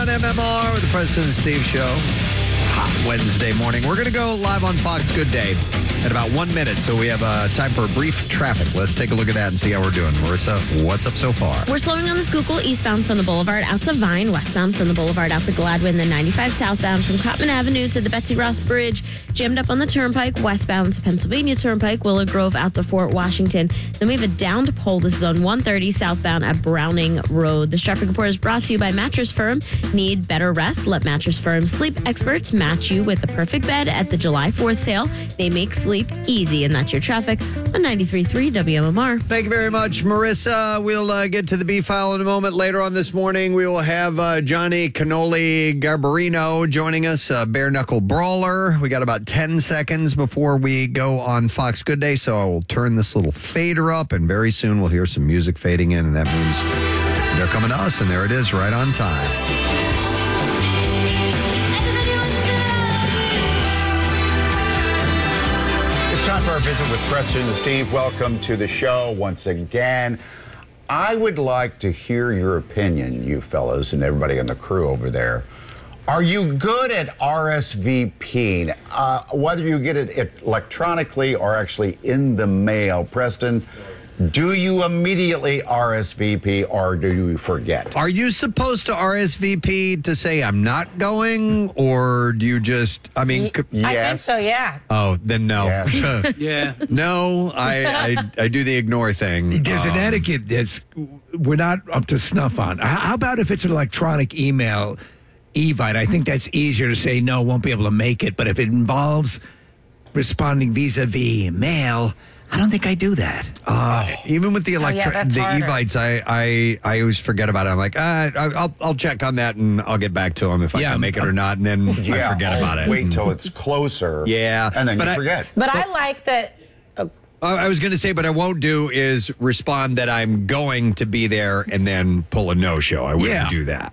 on MMR with the President and Steve Show. Hot Wednesday morning. We're going to go live on Fox Good Day at about 1 minute, so we have time for a brief traffic. Let's take a look at that and see how we're doing. Marissa, what's up so far? We're slowing on the Schuylkill eastbound from the Boulevard out to Vine, westbound from the Boulevard out to Gladwin, then 95 southbound from Cotman Avenue to the Betsy Ross Bridge, jammed up on the Turnpike, westbound to Pennsylvania Turnpike, Willow Grove out to Fort Washington. Then we have a downed pole. This is on 130 southbound at Browning Road. This traffic report is brought to you by Mattress Firm. Need better rest? Let Mattress Firm sleep experts match you with the perfect bed at the July 4th sale. They make sleep easy, and that's your traffic on 93.3 WMMR. Thank you very much, Marissa. We'll get to the B-File in a moment. Later on this morning, we will have Johnny Cannoli Garbarino joining us, bare knuckle brawler. We got about 10 seconds before we go on Fox Good Day, so I will turn this little fader up, and very soon we'll hear some music fading in, and that means they're coming to us, and there it is, right on time. Time for our visit with Preston and Steve. Welcome to the show once again. I would like to hear your opinion, you fellas and everybody on the crew over there. Are you good at RSVPing? Whether you get it electronically or actually in the mail, Preston, do you immediately RSVP or do you forget? Are you supposed to RSVP to say I'm not going, or do you just, I mean... Yes. I think so, yeah. Oh, then no. Yes. Yeah. No, I do the ignore thing. There's an etiquette that's we're not up to snuff on. How about if it's an electronic email, Evite? I think that's easier to say no, won't be able to make it. But if it involves responding vis-a-vis mail, I don't think I do that. Even with the that's the harder. Evites, I always forget about it. I'm like, I'll check on that and I'll get back to them if I can make it or not, and then I forget about it. Wait till it's closer. Yeah, And then but you forget. But I like that. I was going to say, but I won't do is respond that I'm going to be there and then pull a no-show. I wouldn't do that.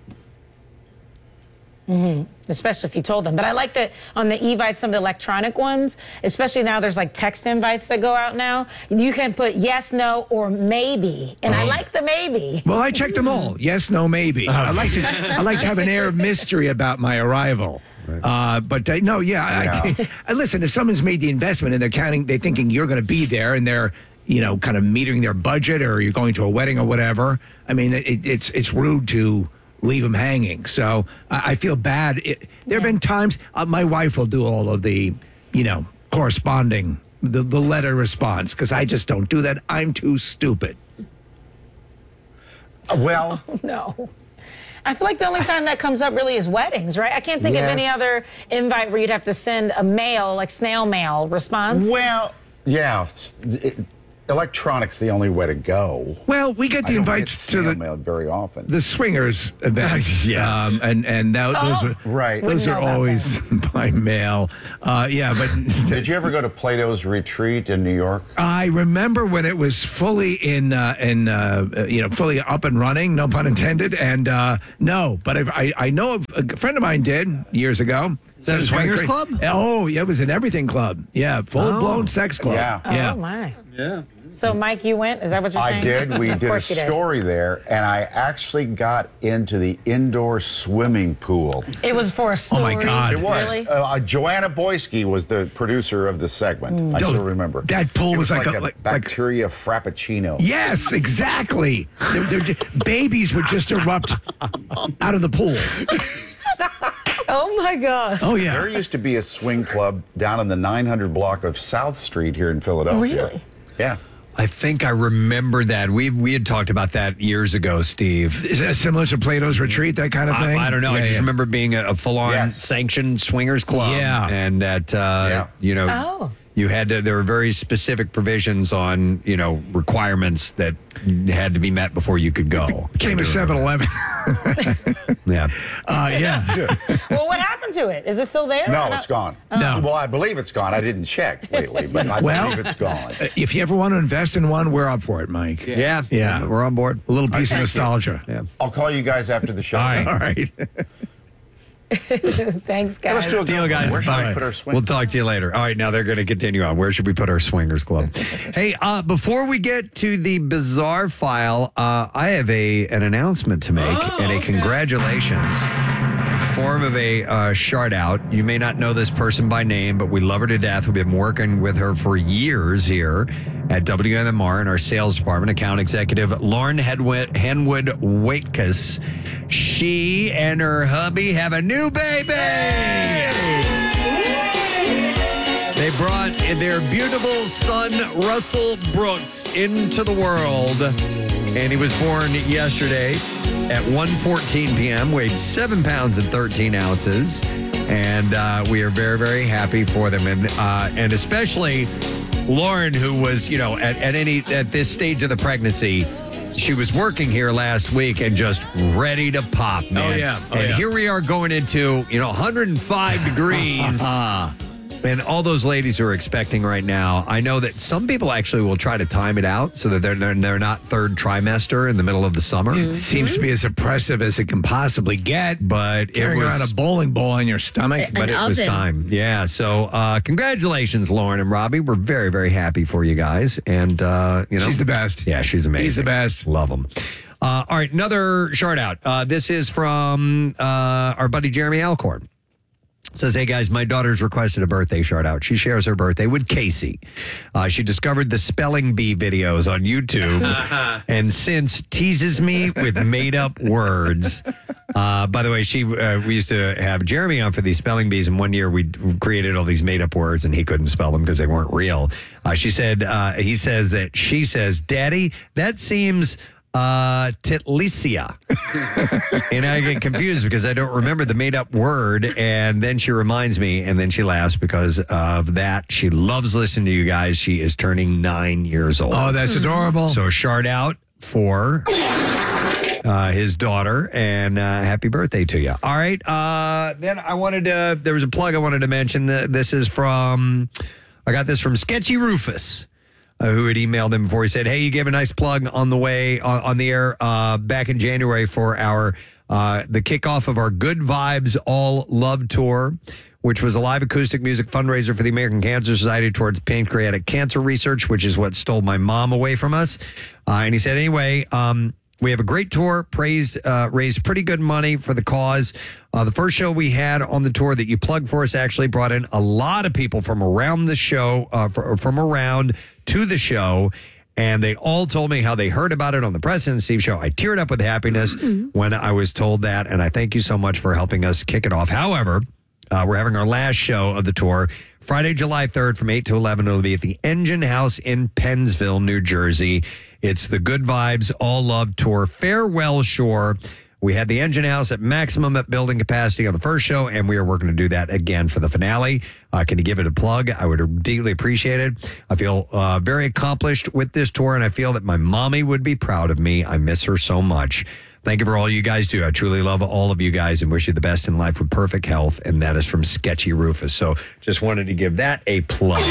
Especially if you told them. But I like that on the Evites, some of the electronic ones, especially now there's like text invites that go out now. You can put yes, no, or maybe. And I like the maybe. Well, I checked them all. Yes, no, maybe. I like to have an air of mystery about my arrival. But listen, if someone's made the investment and they're thinking you're going to be there, and they're kind of metering their budget, or you're going to a wedding or whatever. I mean, it's rude to leave them hanging. So I feel bad. There have been times my wife will do all of the, corresponding, the letter response, because I just don't do that. I'm too stupid. Well, No. I feel like the only time that comes up really is weddings, right? I can't think of any other invite where you'd have to send a mail, like snail mail response. well, yeah. Electronic's the only way to go. Well, we get the I don't invites get to snail mail very often. the swingers events. Yes. Those are Right. Those Wouldn't are know about always by mail. But Did you ever go to Plato's Retreat in New York? I remember when it was fully fully up and running, no pun intended. And no, but I know of a friend of mine did years ago. Is that a swingers club? Oh, yeah, it was an everything club. Yeah, full-blown sex club. Yeah. Oh, my. Yeah. So, Mike, you went? Is that what you're I saying? did. We Of did a course you did. story there, and I actually got into the indoor swimming pool. It was for a story. my God. It was. Really? Joanna Boyski was the producer of the segment. I still remember. That pool It was like a bacteria frappuccino. Yes, exactly. Babies would just erupt out of the pool. Oh, my gosh. Oh, There yeah. used to be a swing club down in the 900 block of South Street here in Philadelphia. Really? Yeah. I think I remember that. We had talked about that years ago, Steve. Is that similar to Plato's Retreat, that kind of thing? I don't know. I just Yeah. remember being a full-on Yes. sanctioned swingers club. Yeah. And that, Oh. you had to, there were very specific provisions on, requirements that had to be met before you could go. Became a 7-Eleven. Yeah. Yeah. Well, what happened to it? Is it still there? No, it's gone. No. Well, I believe it's gone. I didn't check lately, but I Well- believe it's gone. If you ever want to invest in one, we're up for it, Mike. Yeah. Yeah. We're on board. A little piece of Thank you. nostalgia. Yeah. I'll call you guys after the show. All right. Thanks, guys. Let's do a Deal, guys. Where should All I right. put our swing? We'll talk to you later. All right, now they're going to continue on. Where should we put our swingers club? Hey, before we get to the bizarre file, I have an announcement to make and a congratulations form of a shout out. You may not know this person by name, but we love her to death. We've been working with her for years here at WMMR in our sales department. Account executive Lauren Henwood Waitkus. She and her hubby have a new baby. They brought their beautiful son, Russell Brooks, into the world. And he was born yesterday at 1:14 p.m., weighed 7 pounds and 13 ounces. And we are very, very happy for them. And especially Lauren, who was, at this stage of the pregnancy, she was working here last week and just ready to pop, man. Oh, yeah. Here we are going into, 105 degrees. And all those ladies who are expecting right now, I know that some people actually will try to time it out so that they're not third trimester in the middle of the summer. It seems to be as oppressive as it can possibly get. But carrying around a bowling ball on your stomach. But it was time. Yeah. So congratulations, Lauren and Robbie. We're very, very happy for you guys. And, she's the best. Yeah, she's amazing. He's the best. Love them. All right, another shout out. This is from our buddy Jeremy Alcorn. Says, hey, guys, my daughter's requested a birthday shout out. She shares her birthday with Casey. She discovered the spelling bee videos on YouTube and since teases me with made-up words. By the way, we used to have Jeremy on for these spelling bees, and one year we created all these made-up words, and he couldn't spell them because they weren't real. She said, she says, Daddy, that seems... Titlicia. And I get confused because I don't remember the made up word. And then she reminds me, and then she laughs because of that. She loves listening to you guys. She is turning 9 years old. Oh, that's adorable. So shout out for his daughter and happy birthday to you. All right. Then there was a plug I wanted to mention. I got this from Sketchy Rufus. Who had emailed him before. He said, hey, you gave a nice plug on the way on the air back in January for the kickoff of our Good Vibes All Love Tour, which was a live acoustic music fundraiser for the American Cancer Society towards pancreatic cancer research, which is what stole my mom away from us. And he said, anyway, we have a great tour, raised pretty good money for the cause. The first show we had on the tour that you plugged for us actually brought in a lot of people from around the show, from around to the show, and they all told me how they heard about it on the Preston and Steve show. I teared up with happiness when I was told that, and I thank you so much for helping us kick it off. However, we're having our last show of the tour Friday, July 3rd from 8 to 11. It'll be at the Engine House in Pennsville, New Jersey. It's the Good Vibes All Love Tour Farewell Shore. We had the Engine House at maximum at building capacity on the first show, and we are working to do that again for the finale. Can you give it a plug? I would deeply appreciate it. I feel very accomplished with this tour, and I feel that my mommy would be proud of me. I miss her so much. Thank you for all you guys do. I truly love all of you guys and wish you the best in life with perfect health. And that is from Sketchy Rufus. So just wanted to give that a plug.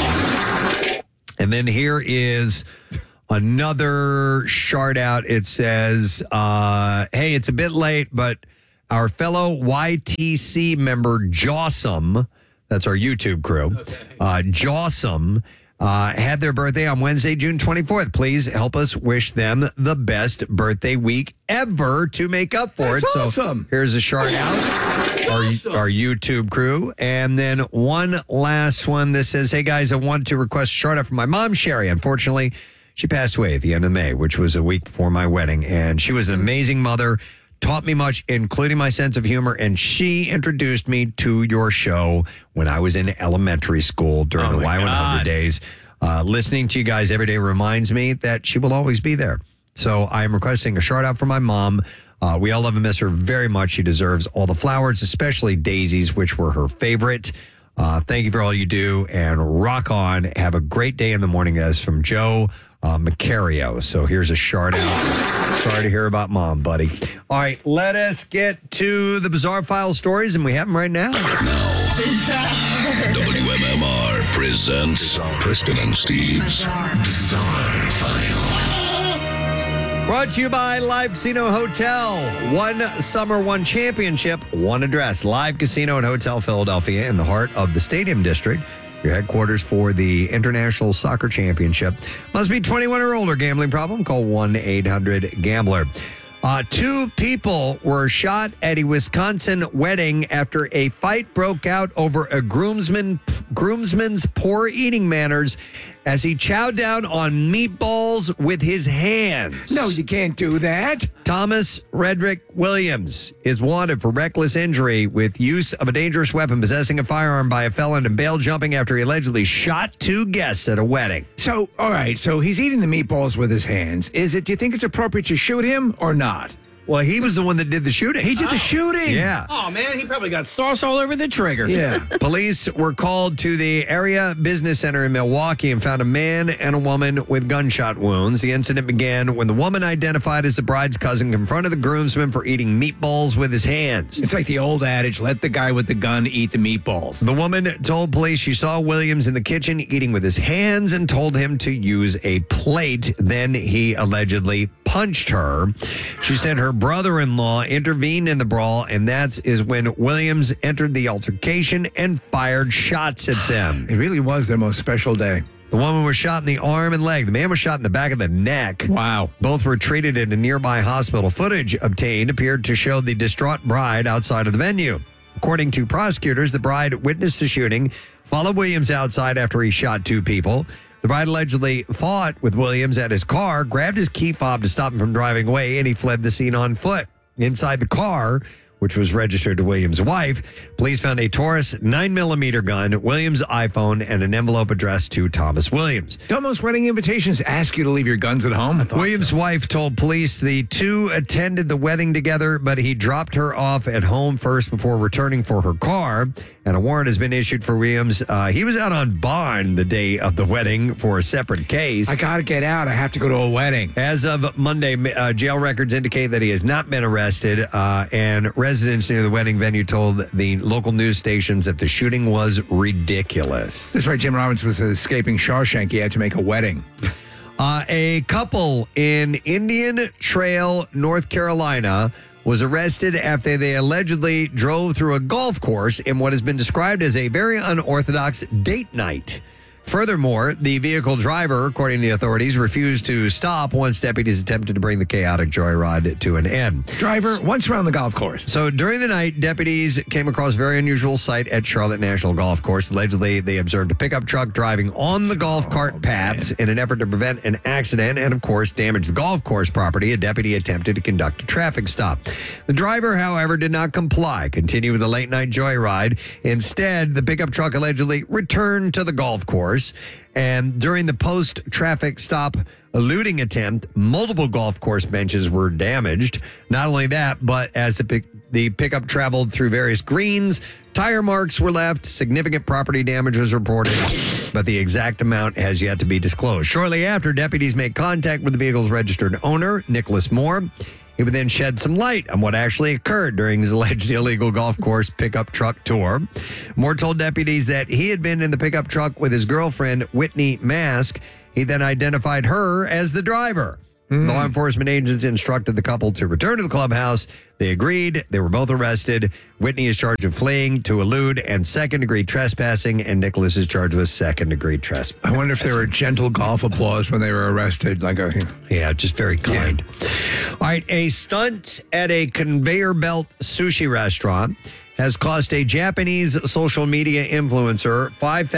And then here is another shout out. It says, hey, it's a bit late, but our fellow YTC member, Jawsome, that's our YouTube crew, Jawsome, had their birthday on Wednesday, June 24th. Please help us wish them the best birthday week ever to make up for That's it. awesome. So here's a shout out, our YouTube crew. And then one last one. This says, hey guys, I want to request a shout out from my mom, Sherry. Unfortunately, she passed away at the end of May, which was a week before my wedding. And she was an amazing mother, taught me much, including my sense of humor. And she introduced me to your show when I was in elementary school during the Y100 days. Listening to you guys every day reminds me that she will always be there. So I am requesting a shout out from my mom. We all love and miss her very much. She deserves all the flowers, especially daisies, which were her favorite. Thank you for all you do, and rock on. Have a great day in the morning, guys, from Joe Macario. So here's a shout out. Sorry to hear about mom, buddy. All right, let us get to the Bizarre File stories, and we have them right now. WMMR presents Preston and Steve's Bizarre File. Brought to you by Live Casino Hotel. One summer, one championship, one address. Live Casino and Hotel Philadelphia in the heart of the Stadium District. Your headquarters for the International Soccer Championship. Must be 21 or older. Gambling problem? Call 1-800-GAMBLER. Two people were shot at a Wisconsin wedding after a fight broke out over a groomsman's poor eating manners as he chowed down on meatballs with his hands. No, you can't do that. Thomas Redrick Williams is wanted for reckless injury with use of a dangerous weapon, possessing a firearm by a felon, and bail jumping after he allegedly shot two guests at a wedding. So, all right, so he's eating the meatballs with his hands. Do you think it's appropriate to shoot him or not? Well, he was the one that did the shooting. He did the shooting? Yeah. Oh, man, he probably got sauce all over the trigger. Yeah. Police were called to the area business center in Milwaukee and found a man and a woman with gunshot wounds. The incident began when the woman, identified as the bride's cousin, confronted the groomsman for eating meatballs with his hands. It's like the old adage, let the guy with the gun eat the meatballs. The woman told police she saw Williams in the kitchen eating with his hands and told him to use a plate. Then he allegedly punched her. She said her brother-in-law intervened in the brawl, and that is when Williams entered the altercation and fired shots at them. It really was their most special day. The woman was shot in the arm and leg. The man was shot in the back of the neck. Wow. Both were treated at a nearby hospital. Footage obtained appeared to show the distraught bride outside of the venue. According to prosecutors, the bride witnessed the shooting, followed Williams outside after he shot two people. The bride allegedly fought with Williams at his car, grabbed his key fob to stop him from driving away, and he fled the scene on foot. Inside the car, which was registered to Williams' wife, police found a Taurus 9mm gun, Williams' iPhone, and an envelope addressed to Thomas Williams. Don't most wedding invitations ask you to leave your guns at home? Williams' wife told police the two attended the wedding together, but he dropped her off at home first before returning for her car, and a warrant has been issued for Williams. He was out on bond the day of the wedding for a separate case. I got to get out. I have to go to a wedding. As of Monday, jail records indicate that he has not been arrested, and residents near the wedding venue told the local news stations that the shooting was ridiculous. That's why Jim Robbins was escaping Shawshank. He had to make a wedding. A couple in Indian Trail, North Carolina, was arrested after they allegedly drove through a golf course in what has been described as a very unorthodox date night. Furthermore, the vehicle driver, according to the authorities, refused to stop once deputies attempted to bring the chaotic joyride to an end. Driver, once around the golf course. So during the night, deputies came across a very unusual sight at Charlotte National Golf Course. Allegedly, they observed a pickup truck driving on the golf cart paths in an effort to prevent an accident and, of course, damage the golf course property. A deputy attempted to conduct a traffic stop. The driver, however, did not comply, continued with the late-night joyride. Instead, the pickup truck allegedly returned to the golf course. And during the post-traffic stop eluding attempt, multiple golf course benches were damaged. Not only that, but as the pickup traveled through various greens, tire marks were left, significant property damage was reported, but the exact amount has yet to be disclosed. Shortly after, deputies made contact with the vehicle's registered owner, Nicholas Moore. He would then shed some light on what actually occurred during his alleged illegal golf course pickup truck tour. Moore told deputies that he had been in the pickup truck with his girlfriend, Whitney Mask. He then identified her as the driver. Law enforcement agents instructed the couple to return to the clubhouse. They agreed. They were both arrested. Whitney is charged of fleeing to elude and second-degree trespassing, and Nicholas is charged with second-degree trespassing. I wonder if there were gentle golf applause when they were arrested. Yeah, just very kind. All right, a stunt at a conveyor belt sushi restaurant has cost a Japanese social media influencer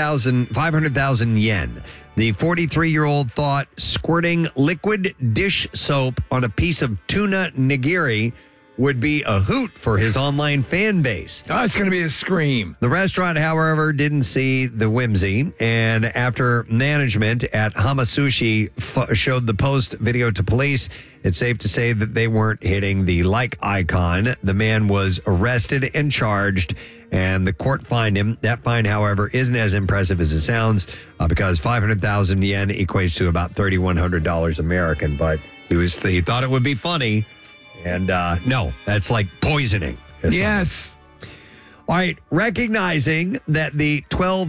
500,000 yen. The 43-year-old thought squirting liquid dish soap on a piece of tuna nigiri would be a hoot for his online fan base. Oh, it's going to be a scream. The restaurant, however, didn't see the whimsy, and after management at Hamasushi showed the post video to police, it's safe to say that they weren't hitting the like icon. The man was arrested and charged, and the court fined him. That fine, however, isn't as impressive as it sounds because 500,000 yen equates to about $3,100 American, but he thought it would be funny. And no, that's like poisoning. Yes. All right. Recognizing that the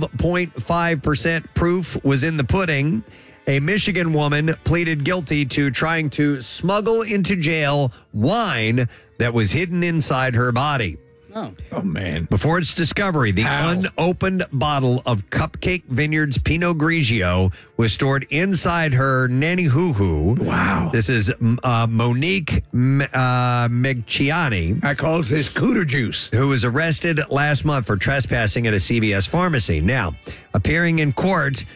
12.5% proof was in the pudding, a Michigan woman pleaded guilty to trying to smuggle into jail wine that was hidden inside her body. Oh, man. Before its discovery, the unopened bottle of Cupcake Vineyards Pinot Grigio was stored inside her nanny hoo-hoo. Wow. This is Monique Megciani. I calls this cooter juice. Who was arrested last month for trespassing at a CVS pharmacy. Now, appearing in court,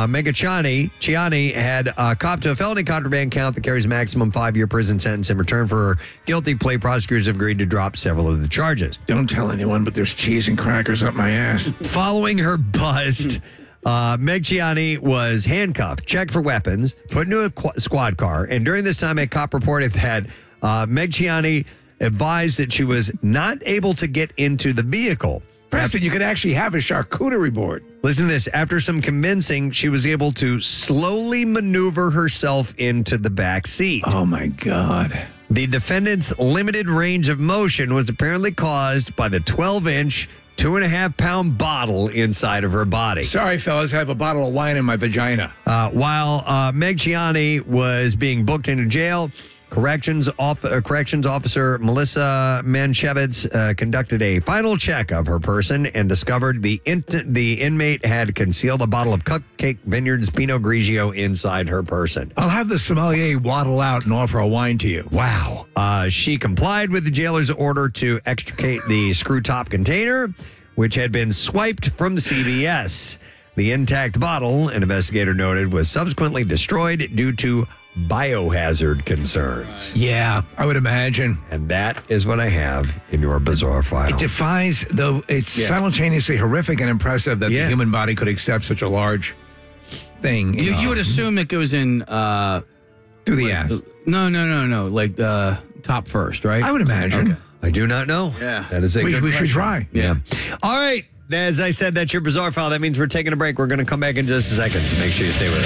Megciani had copped to a felony contraband count that carries a maximum 5-year prison sentence. In return for her guilty plea, prosecutors have agreed to drop several of the charges. Don't tell anyone, but there's cheese and crackers up my ass. Following her bust, Megciani was handcuffed, checked for weapons, put into a squad car, and during this time, a cop reported that Megciani advised that she was not able to get into the vehicle. Preston, you could actually have a charcuterie board. Listen to this. After some convincing, she was able to slowly maneuver herself into the back seat. Oh, my God. The defendant's limited range of motion was apparently caused by the 12-inch, 2.5-pound bottle inside of her body. Sorry, fellas, I have a bottle of wine in my vagina. While Megciani was being booked into jail, Corrections officer Melissa Manchevitz conducted a final check of her person and discovered the inmate had concealed a bottle of Cupcake Vineyards Pinot Grigio inside her person. I'll have the sommelier waddle out and offer a wine to you. Wow. She complied with the jailer's order to extricate the screw top container, which had been swiped from the CVS. The intact bottle, an investigator noted, was subsequently destroyed due to biohazard concerns. Yeah, I would imagine. And that is what I have in your bizarre file. It defies, though, it's simultaneously horrific and impressive that the human body could accept such a large thing. You would assume it goes in through the ass. No. Like top first, right? I would imagine. Okay. I do not know. Yeah. That is a good We should try. Yeah. All right. As I said, that's your bizarre file. That means we're taking a break. We're going to come back in just a second, so make sure you stay with us.